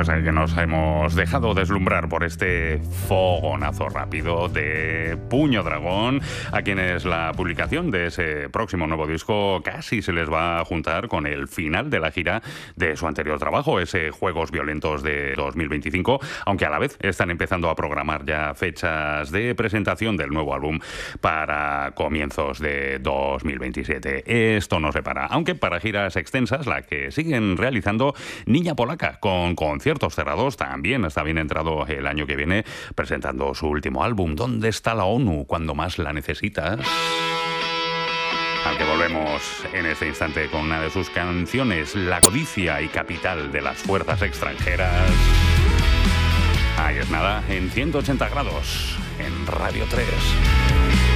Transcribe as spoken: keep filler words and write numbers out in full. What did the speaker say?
Pues ahí que nos hemos dejado deslumbrar por este fogonazo rápido de Puño Dragón, a quienes la publicación de ese próximo nuevo disco casi se les va a juntar con el final de la gira de su anterior trabajo, ese Juegos Violentos de dos mil veinticinco, aunque a la vez están empezando a programar ya fechas de presentación del nuevo álbum para comienzos de dos mil veintisiete. Esto no se para, aunque para giras extensas, la que siguen realizando Niña Polaca, con conciertos cerrados, también está bien entrado el año que viene, presentando su último álbum, ¿Dónde está la ONU cuando más la necesitas? Al que volvemos en este instante con una de sus canciones, La codicia y capital de las fuerzas extranjeras. Ahí es nada, en ciento ochenta grados, en Radio tres.